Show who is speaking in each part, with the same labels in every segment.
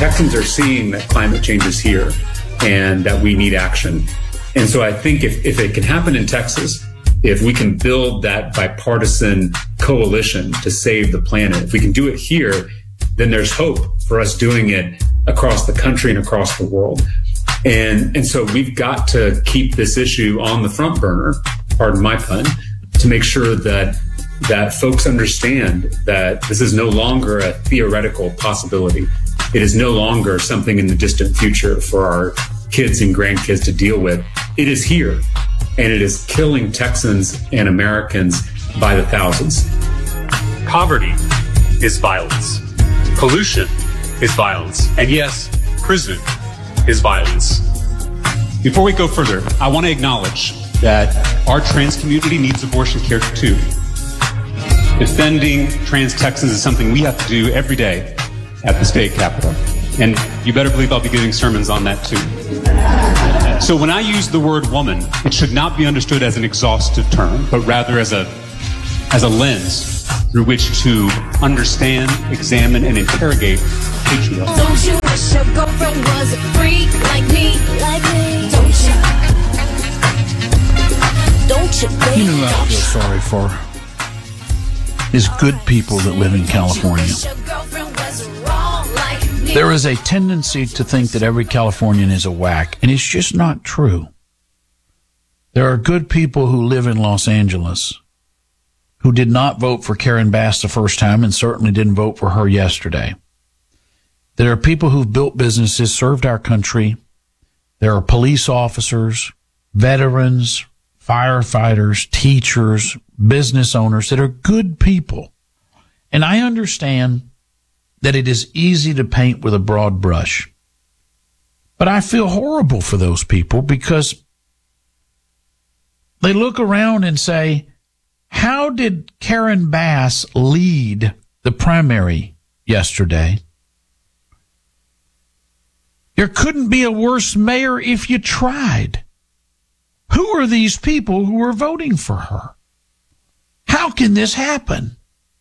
Speaker 1: Texans are seeing that climate change is here and that we need action. And so I think if it can happen in Texas, if we can build that bipartisan coalition to save the planet, if we can do it here, then there's hope for us doing it across the country and across the world. And so we've got to keep this issue on the front burner, pardon my pun, to make sure that folks understand that this is no longer a theoretical possibility. It is no longer something in the distant future for our kids and grandkids to deal with. It is here, and it is killing Texans and Americans by the thousands.
Speaker 2: Poverty is violence. Pollution is violence. And yes, prison is violence. Before we go further, I want to acknowledge that our trans community needs abortion care too. Defending trans Texans is something we have to do every day at the state capitol. And you better believe I'll be giving sermons on that too. So when I use the word woman, it should not be understood as an exhaustive term, but rather as a lens through which to understand, examine, and interrogate patriarchy.
Speaker 3: Don't you wish your girlfriend was a freak like me? Don't you? Don't you, baby?
Speaker 4: You know what I feel sorry for? Is good people that live in California. There is a tendency to think that every Californian is a whack, and it's just not true. There are good people who live in Los Angeles who did not vote for Karen Bass the first time and certainly didn't vote for her yesterday. There are people who've built businesses, served our country. There are police officers, veterans, firefighters, teachers, business owners that are good people. And I understand that it is easy to paint with a broad brush. But I feel horrible for those people because they look around and say, how did Karen Bass lead the primary yesterday? There couldn't be a worse mayor if you tried. Who are these people who are voting for her? How can this happen?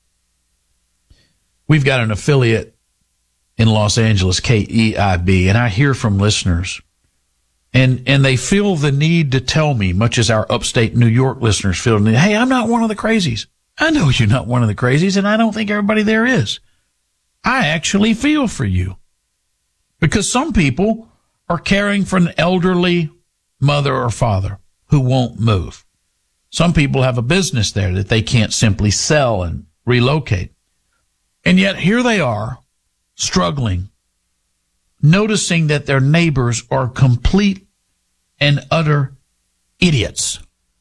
Speaker 4: We've got an affiliate in Los Angeles, KEIB, and I hear from listeners, and they feel the need to tell me, much as our upstate New York listeners feel the need, hey, I'm not one of the crazies. I know you're not one of the crazies, and I don't think everybody there is. I actually feel for you. Because some people are caring for an elderly mother or father who won't move. Some people have a business there that they can't simply sell and relocate. And yet here they are, struggling, noticing that their neighbors are complete and utter idiots.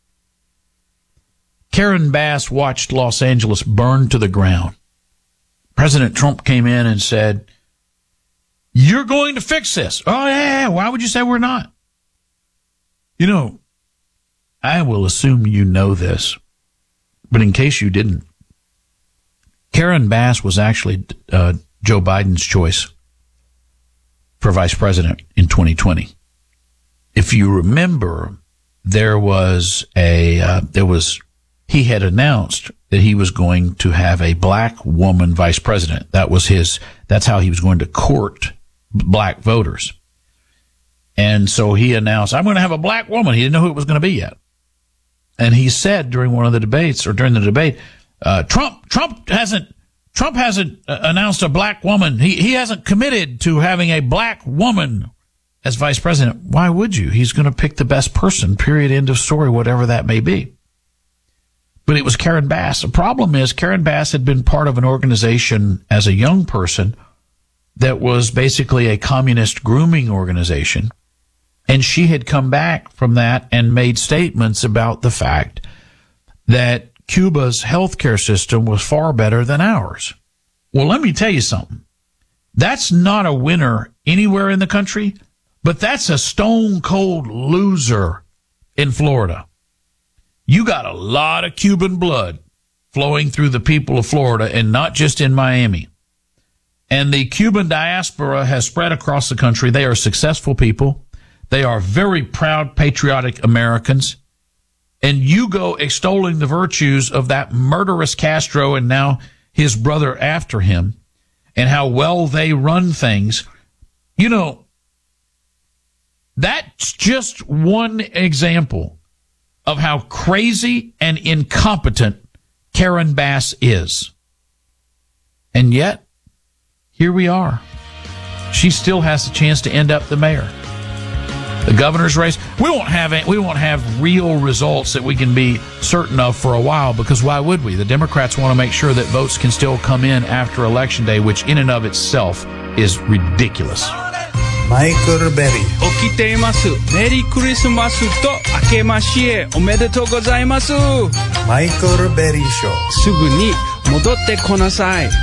Speaker 4: Karen Bass watched Los Angeles burn to the ground. President Trump came in and said, you're going to fix this. Oh, yeah, why would you say we're not? You know, I will assume you know this, but in case you didn't, Karen Bass was actually Joe Biden's choice for vice president in 2020. If you remember, he had announced that he was going to have a black woman vice president. That's how he was going to court black voters. And so he announced, I'm going to have a black woman. He didn't know who it was going to be yet. And he said during the debate, Trump hasn't announced a black woman. He hasn't committed to having a black woman as vice president. Why would you? He's going to pick the best person, period, end of story, whatever that may be. But it was Karen Bass. The problem is Karen Bass had been part of an organization as a young person that was basically a communist grooming organization. And she had come back from that and made statements about the fact that Cuba's healthcare system was far better than ours. Well, let me tell you something. That's not a winner anywhere in the country, but that's a stone cold loser in Florida. You got a lot of Cuban blood flowing through the people of Florida and not just in Miami. And the Cuban diaspora has spread across the country. They are successful people. They are very proud, patriotic Americans. And you go extolling the virtues of that murderous Castro and now his brother after him and how well they run things You know, that's just one example of how crazy and incompetent Karen Bass is. And yet, here we are. She still has a chance to end up the mayor. The governor's race, we won't have real results that we can be certain of for a while, because why would we? The Democrats want to make sure that votes can still come in after Election Day, which in and of itself is ridiculous.
Speaker 5: Michael Berry.
Speaker 6: 起きています。メリークリスマスと明けましておめでとうございます。
Speaker 5: Michael Berry Show.
Speaker 6: すぐに戻ってこなさい。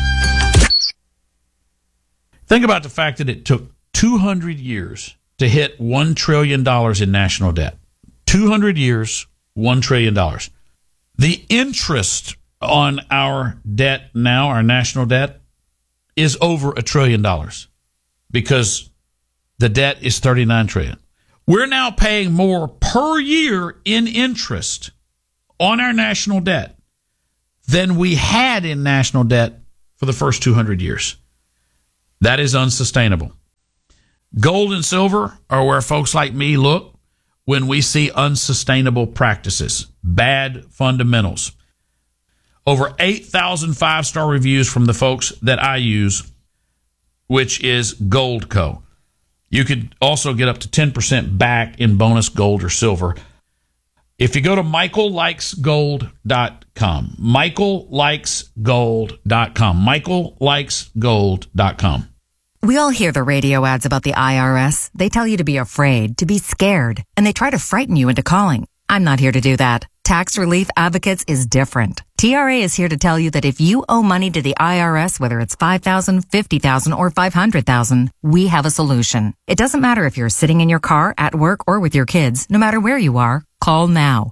Speaker 4: Think about the fact that it took 200 years to hit $1 trillion in national debt. 200 years, $1 trillion. The interest on our debt now, our national debt, is over $1 trillion because the debt is $39 trillion. We're now paying more per year in interest on our national debt than we had in national debt for the first 200 years. That is unsustainable. Gold and silver are where folks like me look when we see unsustainable practices, bad fundamentals. Over 8,000 5-star reviews from the folks that I use, which is Goldco. You could also get up to 10% back in bonus gold or silver. If you go to michaellikesgold.com, michaellikesgold.com, michaellikesgold.com.
Speaker 7: We all hear the radio ads about the IRS. They tell you to be afraid, to be scared, and they try to frighten you into calling. I'm not here to do that. Tax Relief Advocates is different. TRA is here to tell you that if you owe money to the IRS, whether it's $5,000, $50,000, or $500,000, we have a solution. It doesn't matter if you're sitting in your car, at work, or with your kids. No matter where you are, call now.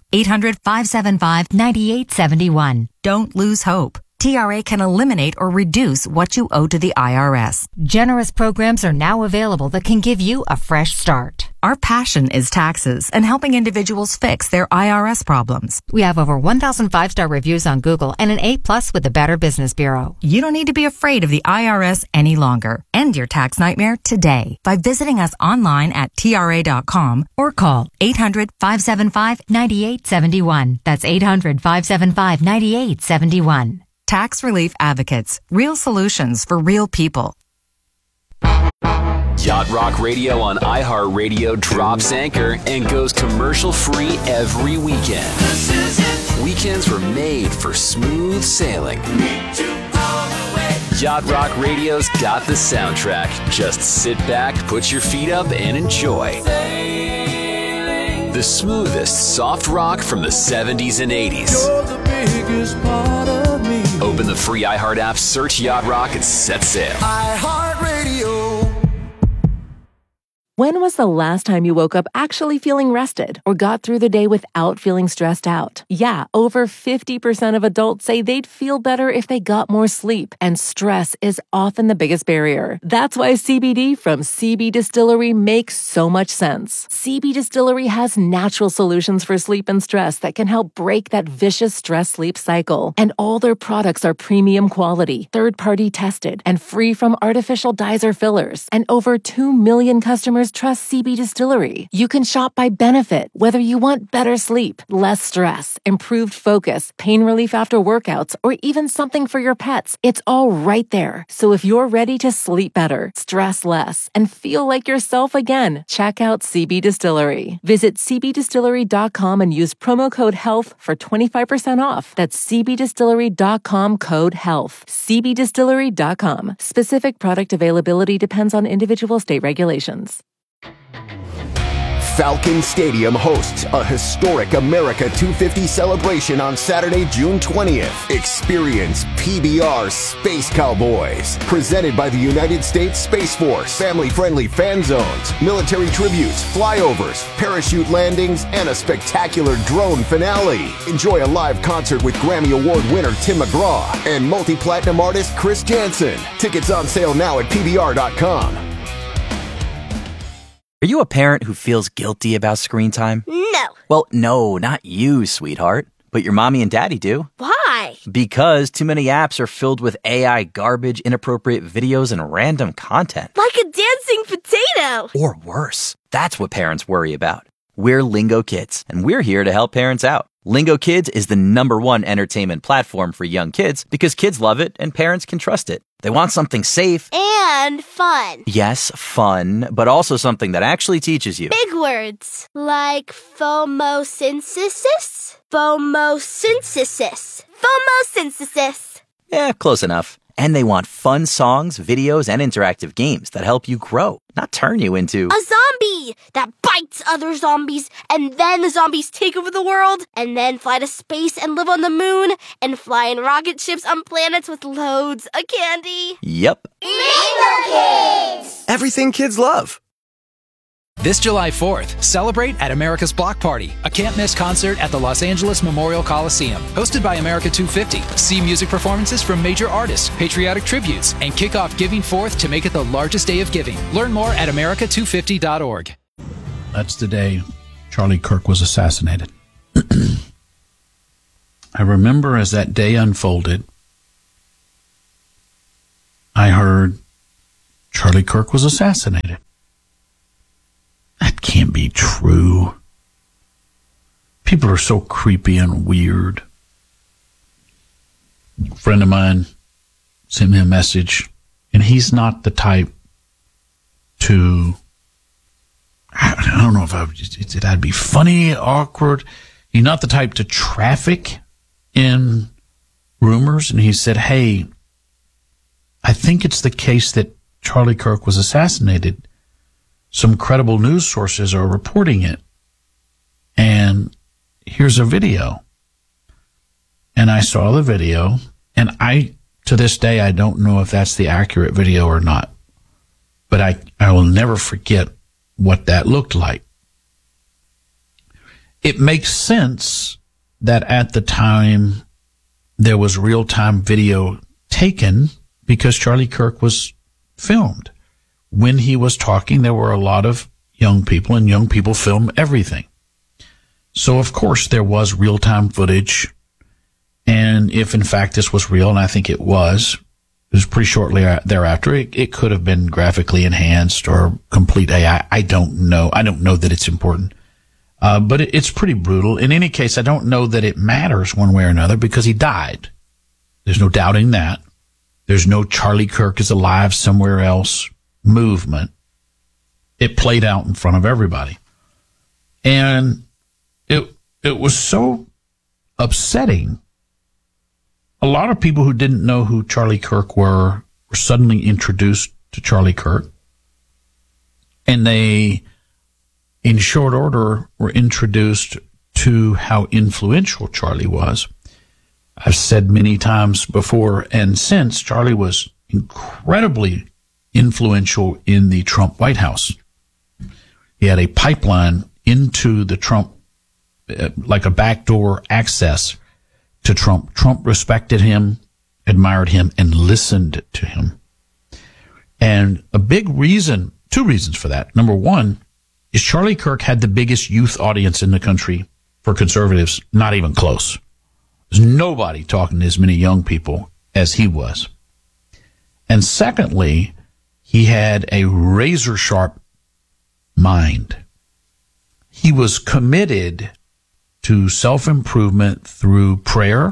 Speaker 7: 800-575-9871. Don't lose hope. TRA can eliminate or reduce what you owe to the IRS.
Speaker 8: Generous programs are now available that can give you a fresh start.
Speaker 7: Our passion is taxes and helping individuals fix their IRS problems.
Speaker 8: We have over 1,000 5-star reviews on Google and an A+ with the Better Business Bureau.
Speaker 7: You don't need to be afraid of the IRS any longer. End your tax nightmare today by visiting us online at TRA.com or call 800-575-9871. That's 800-575-9871. Tax Relief Advocates. Real solutions for real people.
Speaker 9: Yacht Rock Radio on iHeartRadio drops anchor and goes commercial-free every weekend. Weekends were made for smooth sailing. Yacht Rock Radio's got the soundtrack. Just sit back, put your feet up, and enjoy. The smoothest soft rock from the 70s and 80s.
Speaker 6: You're the biggest part of me.
Speaker 9: Open the free iHeart app, search Yacht Rock, and set sail.
Speaker 6: iHeartRadio.
Speaker 10: When was the last time you woke up actually feeling rested or got through the day without feeling stressed out? Yeah, over 50% of adults say they'd feel better if they got more sleep, and stress is often the biggest barrier. That's why CBD from CB Distillery makes so much sense. CB Distillery has natural solutions for sleep and stress that can help break that vicious stress-sleep cycle. And all their products are premium quality, third-party tested, and free from artificial dyes or fillers. And over 2 million customers trust CB Distillery. You can shop by benefit, whether you want better sleep, less stress, improved focus, pain relief after workouts, or even something for your pets. It's all right there. So if you're ready to sleep better, stress less, and feel like yourself again, check out CB Distillery. Visit cbdistillery.com and use promo code HEALTH for 25% off. That's cbdistillery.com code HEALTH. cbdistillery.com. Specific product availability depends on individual state regulations.
Speaker 11: Falcon Stadium hosts a historic America 250 celebration on Saturday, June 20th. Experience PBR Space Cowboys, presented by the United States Space Force. Family-friendly fan zones, military tributes, flyovers, parachute landings, and a spectacular drone finale. Enjoy a live concert with Grammy Award winner Tim McGraw and multi-platinum artist Chris Jansen. Tickets on sale now at PBR.com.
Speaker 12: Are you a parent who feels guilty about screen time?
Speaker 13: No.
Speaker 12: Well, no, not you, sweetheart. But your mommy and daddy do.
Speaker 13: Why? Why?
Speaker 12: Because too many apps are filled with AI garbage, inappropriate videos, and random content.
Speaker 13: Like a dancing potato.
Speaker 12: Or worse. That's what parents worry about. We're Lingo Kids, and we're here to help parents out. Lingo Kids is the #1 entertainment platform for young kids because kids love it and parents can trust it. They want something safe.
Speaker 13: And fun.
Speaker 12: Yes, fun, but also something that actually teaches you.
Speaker 13: Big words. Like phomosynthesis? Phomosynthesis. Phomosynthesis.
Speaker 12: Yeah, close enough. And they want fun songs, videos, and interactive games that help you grow, not turn you into
Speaker 13: a zombie that bites other zombies, and then the zombies take over the world, and then fly to space and live on the moon, and fly in rocket ships on planets with loads of candy.
Speaker 12: Yep.
Speaker 13: Lingo Kids!
Speaker 14: Everything kids love.
Speaker 15: This July 4th, celebrate at America's Block Party, a can't-miss concert at the Los Angeles Memorial Coliseum. Hosted by America 250. See music performances from major artists, patriotic tributes, and kick off Giving Forth to make it the largest day of giving. Learn more at america250.org.
Speaker 4: That's the day Charlie Kirk was assassinated. I remember as that day unfolded, I heard Charlie Kirk was assassinated. That can't be true. People are so creepy and weird. A friend of mine sent me a message, and he's not the type to, I don't know if that'd be funny, awkward. He's not the type to traffic in rumors. And he said, hey, I think it's the case that Charlie Kirk was assassinated. Some credible news sources are reporting it. And here's a video. And I saw the video, and to this day, I don't know if that's the accurate video or not. But I will never forget what that looked like. It makes sense that at the time there was real-time video taken because Charlie Kirk was filmed. When he was talking, there were a lot of young people, and young people film everything. So, of course, there was real-time footage. And if, in fact, this was real, and I think it was pretty shortly thereafter, it could have been graphically enhanced or complete AI. I don't know. I don't know that it's important. But it's pretty brutal. In any case, I don't know that it matters one way or another because he died. There's no doubting that. There's no Charlie Kirk is alive somewhere else movement. It played out in front of everybody. And it was so upsetting. A lot of people who didn't know who Charlie Kirk were suddenly introduced to Charlie Kirk. And they, in short order, were introduced to how influential Charlie was. I've said many times before and since, Charlie was incredibly influential in the Trump White House. He had a pipeline into the Trump, like a backdoor access to Trump. Trump respected him, admired him, and listened to him. And a big reason, 2 reasons for that. Number one is Charlie Kirk had the biggest youth audience in the country for conservatives, not even close. There's nobody talking to as many young people as he was. And secondly, he had a razor-sharp mind. He was committed to self-improvement through prayer,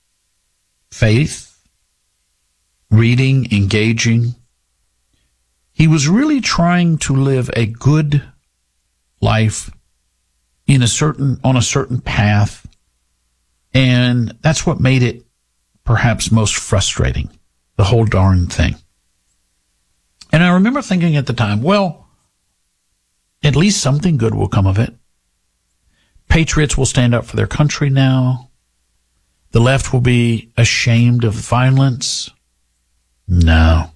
Speaker 4: faith, reading, engaging. He was really trying to live a good life on a certain path, and that's what made it perhaps most frustrating, the whole darn thing. And I remember thinking at the time, well, at least something good will come of it. Patriots will stand up for their country now. The left will be ashamed of violence. No.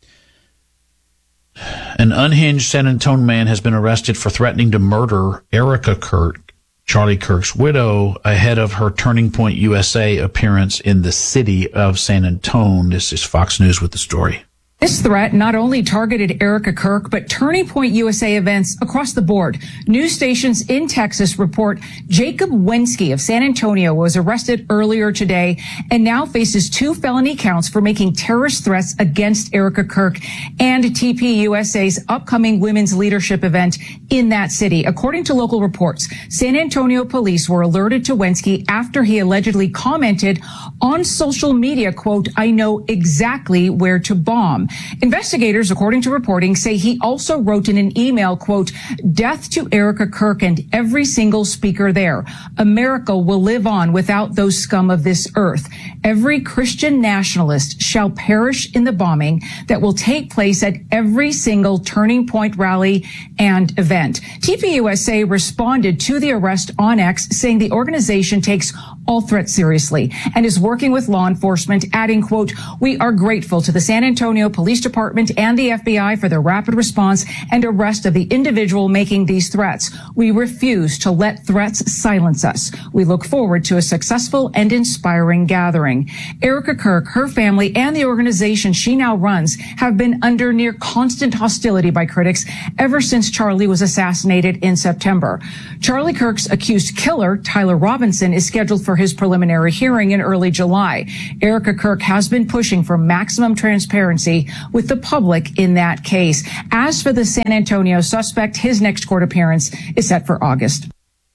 Speaker 4: An unhinged San Antonio man has been arrested for threatening to murder Erica Kirk, Charlie Kirk's widow, ahead of her Turning Point USA appearance in the city of San Antonio. This is Fox News with the story.
Speaker 14: This threat not only targeted Erica Kirk, but Turning Point USA events across the board. News stations in Texas report Jacob Wensky of San Antonio was arrested earlier today and now faces 2 felony counts for making terrorist threats against Erica Kirk and TPUSA's upcoming women's leadership event in that city. According to local reports, San Antonio police were alerted to Wensky after he allegedly commented on social media, quote, "I know exactly where to bomb." Investigators, according to reporting, say he also wrote in an email, quote, "Death to Erica Kirk and every single speaker there. America will live on without those scum of this earth. Every Christian nationalist shall perish in the bombing that will take place at every single Turning Point rally and event." TPUSA responded to the arrest on X, saying the organization takes all threats seriously and is working with law enforcement, adding, quote, "We are grateful to the San Antonio Police Department and the FBI for their rapid response and arrest of the individual making these threats. We refuse to let threats silence us. We look forward to a successful and inspiring gathering." Erica Kirk, her family, and the organization she now runs have been under near constant hostility by critics ever since Charlie was assassinated in September. Charlie Kirk's accused killer, Tyler Robinson, is scheduled for his preliminary hearing in early July. Erica Kirk has been pushing for maximum transparency with the public in that case. As for the San Antonio suspect, his next court appearance is set for August.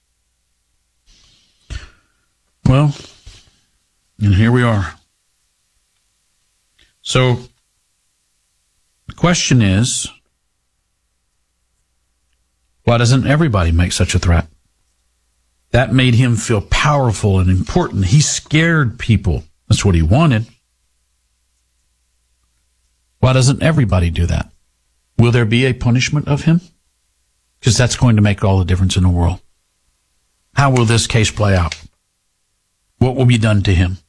Speaker 4: Well, and here we are. So, the question is, why doesn't everybody make such a threat? That made him feel powerful and important. He scared people. That's what he wanted. Why doesn't everybody do that? Will there be a punishment of him? Because that's going to make all the difference in the world. How will this case play out? What will be done to him?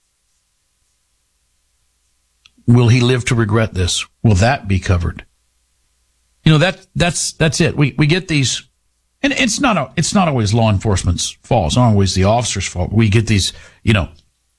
Speaker 4: Will he live to regret this? Will that be covered? You know, that's it. We get these, and it's not always law enforcement's fault. It's not always the officer's fault. We get these, you know,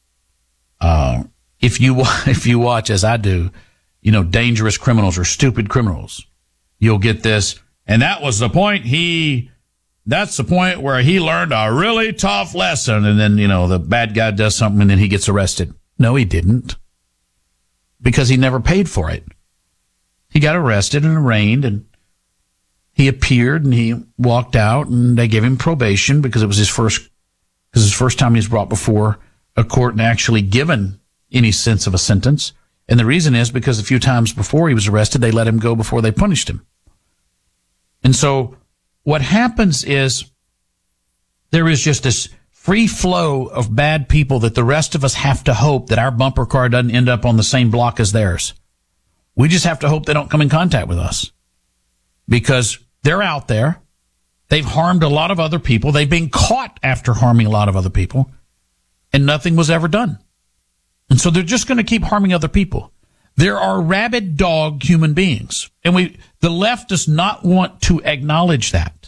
Speaker 4: if you watch, as I do, you know, dangerous criminals or stupid criminals, you'll get this. And that was the point that's the point where he learned a really tough lesson. And then, you know, the bad guy does something and then he gets arrested. No, he didn't. Because he never paid for it. He got arrested and arraigned and he appeared and he walked out and they gave him probation because it was his first time he was brought before a court and actually given any sense of a sentence. And the reason is because a few times before he was arrested, they let him go before they punished him. And so what happens is there is just this free flow of bad people that the rest of us have to hope that our bumper car doesn't end up on the same block as theirs. We just have to hope they don't come in contact with us because they're out there. They've harmed a lot of other people. They've been caught after harming a lot of other people and nothing was ever done. And so they're just going to keep harming other people. There are rabid dog human beings. And the left does not want to acknowledge that.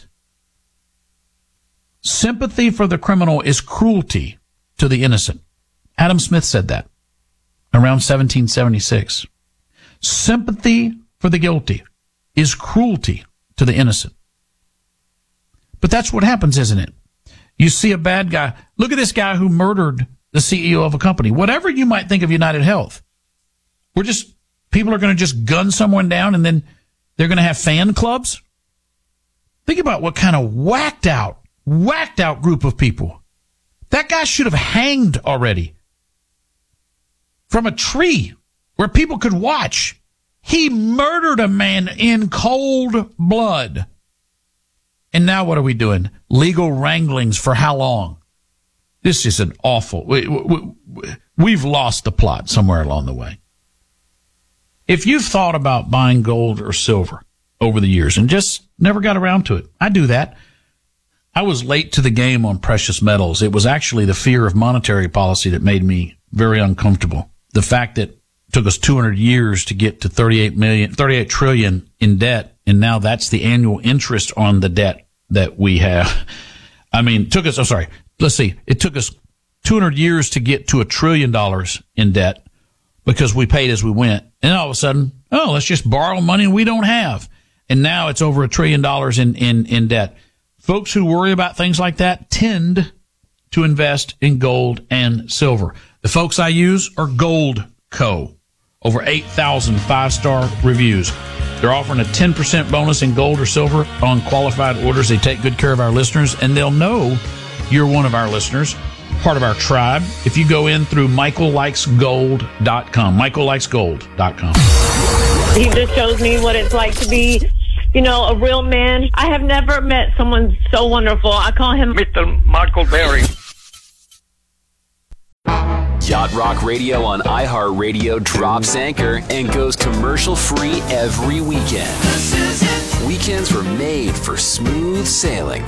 Speaker 4: Sympathy for the criminal is cruelty to the innocent. Adam Smith said that around 1776. Sympathy for the guilty is cruelty to the innocent. But that's what happens, isn't it? You see a bad guy. Look at this guy who murdered the CEO of a company. Whatever you might think of United Health, people are going to just gun someone down and then they're going to have fan clubs. Think about what kind of whacked out group of people. That guy should have hanged already from a tree where people could watch. He murdered a man in cold blood. And now what are we doing? Legal wranglings for how long? This is an awful... We've lost the plot somewhere along the way. If you've thought about buying gold or silver over the years and just never got around to it, I do that. I was late to the game on precious metals. It was actually the fear of monetary policy that made me very uncomfortable. The fact that it took us 200 years to get to 38 trillion in debt, and now that's the annual interest on the debt that we have. I mean, it took us 200 years to get to $1 trillion in debt because we paid as we went. And all of a sudden, Oh, let's just borrow money we don't have. And now it's over $1 trillion in debt. Folks who worry about things like that tend to invest in gold and silver. The folks I use are Gold Co. Over 8,000 5-star reviews. They're offering a 10% bonus in gold or silver on qualified orders. They take good care of our listeners, and they'll know you're one of our listeners, part of our tribe, if you go in through michaellikesgold.com. michaellikesgold.com.
Speaker 16: He just shows me what it's like to be, a real man. I have never met someone so wonderful. I call him
Speaker 17: Mr. Michael Berry.
Speaker 9: Yacht Rock Radio on iHeartRadio drops anchor and goes commercial-free every weekend. Weekends were made for smooth sailing.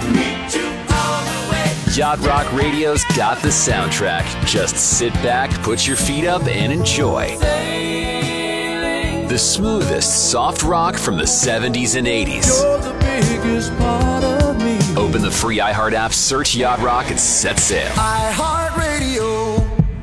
Speaker 9: Yacht Rock Radio's got the soundtrack. Just sit back, put your feet up, and enjoy. The smoothest soft rock from the 70s and 80s.
Speaker 18: You're the biggest part of me.
Speaker 9: Open the free iHeart app, search Yacht Rock, and set sail.
Speaker 18: iHeartRadio.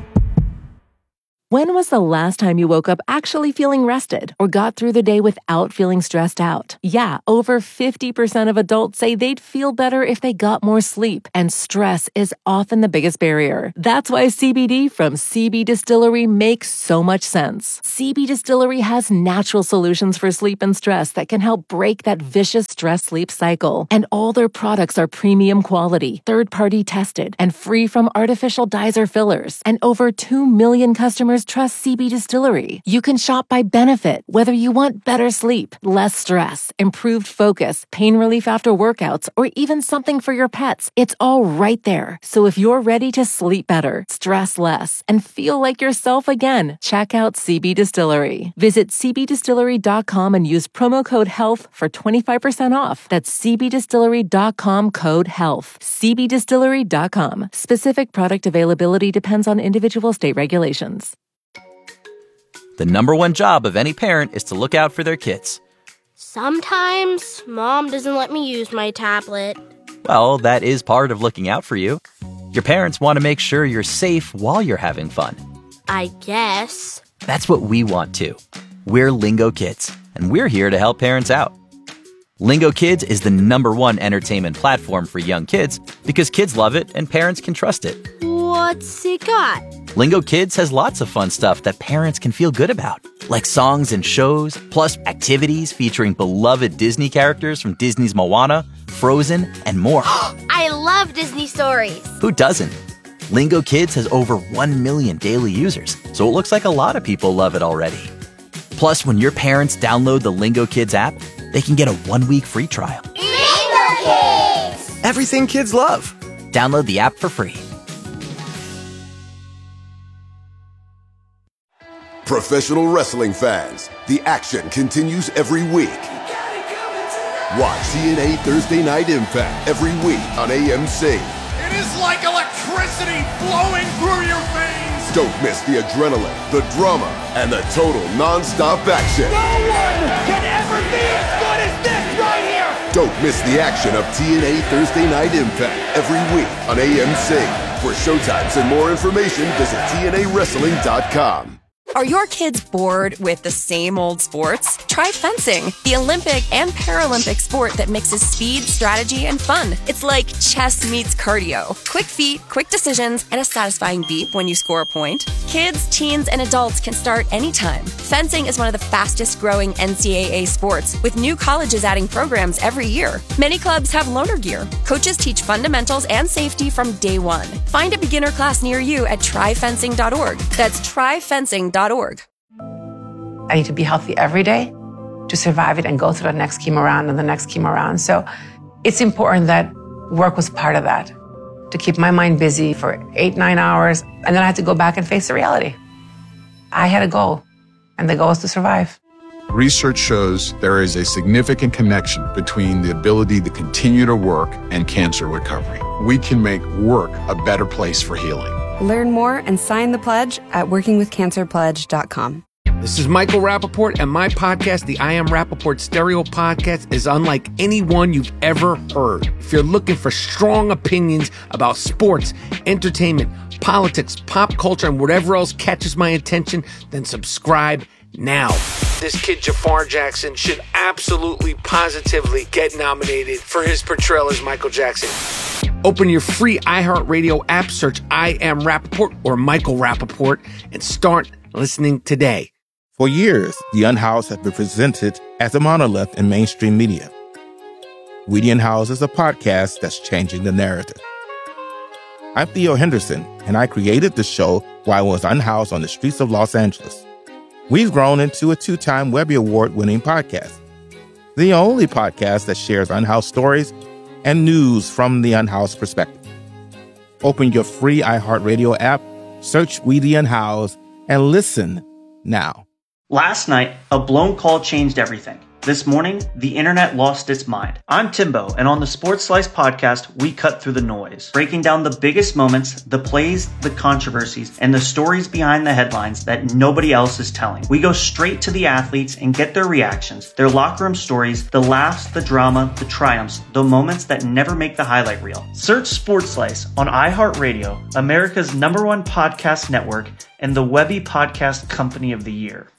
Speaker 10: When was the last time you woke up actually feeling rested or got through the day without feeling stressed out? Yeah, over 50% of adults say they'd feel better if they got more sleep, and stress is often the biggest barrier. That's why CBD from CB Distillery makes so much sense. CB Distillery has natural solutions for sleep and stress that can help break that vicious stress-sleep cycle. And all their products are premium quality, third-party tested, and free from artificial dyes or fillers. And over 2 million customers trust CB Distillery. You can shop by benefit, whether you want better sleep, less stress, improved focus, pain relief after workouts, or even something for your pets. It's all right there. So if you're ready to sleep better, stress less, and feel like yourself again, check out CB Distillery. Visit cbdistillery.com and use promo code HEALTH for 25% off. That's cbdistillery.com code HEALTH. cbdistillery.com. Specific product availability depends on individual state regulations.
Speaker 12: The number one job of any parent is to look out for their kids.
Speaker 13: Sometimes Mom doesn't let me use my tablet.
Speaker 12: Well, that is part of looking out for you. Your parents want to make sure you're safe while you're having fun.
Speaker 13: I guess.
Speaker 12: That's what we want too. We're Lingo Kids, and we're here to help parents out. Lingo Kids is the number one entertainment platform for young kids because kids love it and parents can trust it.
Speaker 13: What's it got?
Speaker 12: Lingo Kids has lots of fun stuff that parents can feel good about, like songs and shows, plus activities featuring beloved Disney characters from Disney's Moana, Frozen, and more.
Speaker 13: I love Disney stories.
Speaker 12: Who doesn't? Lingo Kids has over 1 million daily users, so it looks like a lot of people love it already. Plus, when your parents download the Lingo Kids app, they can get a 1-week free trial.
Speaker 18: Lingo Kids!
Speaker 12: Everything kids love. Download the app for free.
Speaker 11: Professional wrestling fans, the action continues every week. Watch TNA Thursday Night Impact every week on AMC.
Speaker 18: It is like electricity flowing through your veins.
Speaker 11: Don't miss the adrenaline, the drama, and the total non-stop action.
Speaker 18: No one can ever be as good as this right here.
Speaker 11: Don't miss the action of TNA Thursday Night Impact every week on AMC. For showtimes and more information, visit TNAWrestling.com.
Speaker 19: Are your kids bored with the same old sports? Try fencing, the Olympic and Paralympic sport that mixes speed, strategy, and fun. It's like chess meets cardio. Quick feet, quick decisions, and a satisfying beep when you score a point. Kids, teens, and adults can start anytime. Fencing is one of the fastest growing NCAA sports, with new colleges adding programs every year. Many clubs have loaner gear. Coaches teach fundamentals and safety from day one. Find a beginner class near you at tryfencing.org. That's tryfencing.org.
Speaker 20: I need to be healthy every day to survive it and go through the next chemo round and the next chemo round. So it's important that work was part of that, to keep my mind busy for 8-9 hours. And then I had to go back and face the reality. I had a goal, and the goal is to survive.
Speaker 21: Research shows there is a significant connection between the ability to continue to work and cancer recovery. We can make work a better place for healing.
Speaker 22: Learn more and sign the pledge at workingwithcancerpledge.com.
Speaker 23: This is Michael Rappaport, and my podcast, the I Am Rappaport Stereo Podcast, is unlike any one you've ever heard. If you're looking for strong opinions about sports, entertainment, politics, pop culture, and whatever else catches my attention, then subscribe now. This kid Jafar Jackson should absolutely, positively get nominated for his portrayal as Michael Jackson. Open your free iHeartRadio app, search I Am Rappaport or Michael Rappaport, and start listening today.
Speaker 1: For years, The Unhoused has been presented as a monolith in mainstream media. We the Unhoused is a podcast that's changing the narrative. I'm Theo Henderson, and I created the show while I was unhoused on the streets of Los Angeles. We've grown into a 2-time Webby Award-winning podcast, the only podcast that shares unhoused stories and news from the unhoused perspective. Open your free iHeartRadio app, search We the Unhoused, and listen now.
Speaker 2: Last night, a blown call changed everything. This morning, the internet lost its mind. I'm Timbo, and on the Sports Slice podcast, we cut through the noise, breaking down the biggest moments, the plays, the controversies, and the stories behind the headlines that nobody else is telling. We go straight to the athletes and get their reactions, their locker room stories, the laughs, the drama, the triumphs, the moments that never make the highlight reel. Search Sports Slice on iHeartRadio, America's #1 podcast network, and the Webby Podcast Company of the Year.